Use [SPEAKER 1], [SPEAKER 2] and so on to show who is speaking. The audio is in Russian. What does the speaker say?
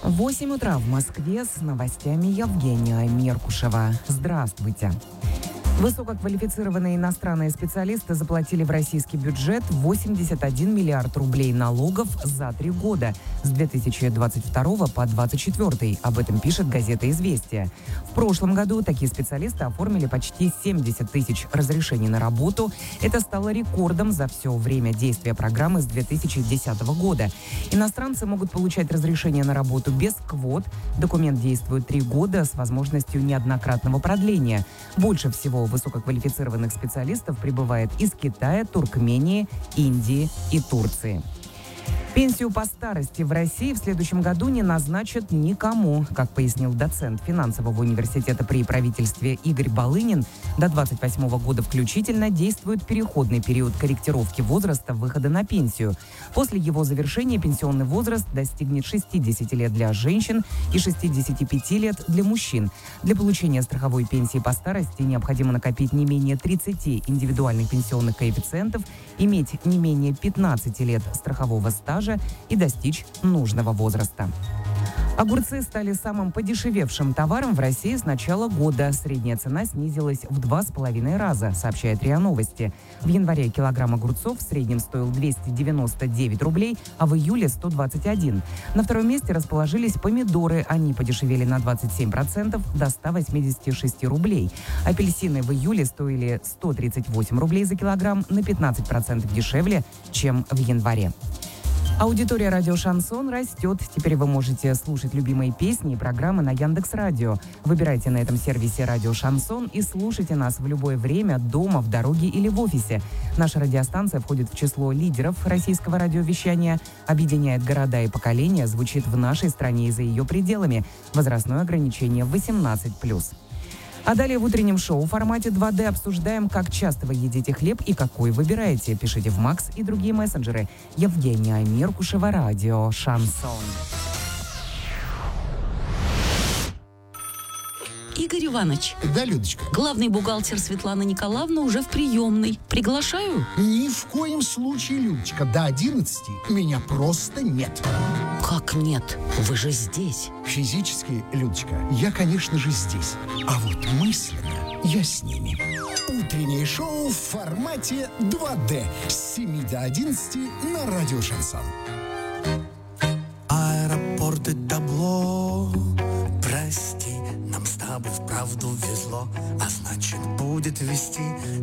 [SPEAKER 1] 8 утра в Москве с новостями Евгения Меркушева. Здравствуйте. Высококвалифицированные иностранные специалисты заплатили в российский бюджет 81 миллиард рублей налогов за 3 года с 2022 по 2024. Об этом пишет газета «Известия». В прошлом году такие специалисты оформили почти 70 тысяч разрешений на работу. Это стало рекордом за все время действия программы с 2010 года. Иностранцы могут получать разрешение на работу без квот. Документ действует 3 года с возможностью неоднократного продления. Больше всего высококвалифицированных специалистов прибывает из Китая, Туркмении, Индии и Турции. Пенсию по старости в России в следующем году не назначат никому. Как пояснил доцент финансового университета при правительстве Игорь Балынин, до 28 года включительно действует переходный период корректировки возраста выхода на пенсию. После его завершения пенсионный возраст достигнет 60 лет для женщин и 65 лет для мужчин. Для получения страховой пенсии по старости необходимо накопить не менее 30 индивидуальных пенсионных коэффициентов, иметь не менее 15 лет страхового стажа и достичь нужного возраста. Огурцы стали самым подешевевшим товаром в России с начала года. Средняя цена снизилась в 2,5 раза, сообщает РИА Новости. В январе килограмм огурцов в среднем стоил 299 рублей, а в июле 121. На втором месте расположились помидоры. Они подешевели на 27% до 186 рублей. Апельсины в июле стоили 138 рублей за килограмм, на 15% дешевле, чем в январе. Аудитория радио «Шансон» растет. Теперь вы можете слушать любимые песни и программы на Яндекс.Радио. Выбирайте на этом сервисе радио «Шансон» и слушайте нас в любое время, дома, в дороге или в офисе. Наша радиостанция входит в число лидеров российского радиовещания, объединяет города и поколения, звучит в нашей стране и за ее пределами. Возрастное ограничение 18+. А далее в утреннем шоу в формате 2D обсуждаем, как часто вы едите хлеб и какой выбираете. Пишите в Макс и другие мессенджеры. Евгения Меркушева, радио «Шансон».
[SPEAKER 2] Игорь Иванович.
[SPEAKER 3] Да, Людочка?
[SPEAKER 2] Главный бухгалтер Светлана Николаевна уже в приемной. Приглашаю?
[SPEAKER 3] Ни в коем случае, Людочка. До 11 меня просто нет.
[SPEAKER 2] Как нет? Вы же здесь.
[SPEAKER 3] Физически, Людочка, я, конечно же, здесь. А вот мысленно я с ними. Утреннее шоу в формате 2D с 7 до 11 на радио «Шансон».
[SPEAKER 4] Аэропорт и табло, прости, нам с тобой вправду везло, а значит будет вести